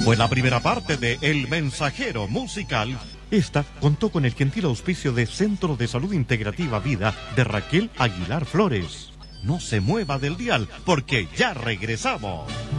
Fue la primera parte de El Mensajero Musical. Esta contó con el gentil auspicio de Centro de Salud Integrativa Vida de Raquel Aguilar Flores. No se mueva del dial, porque ya regresamos.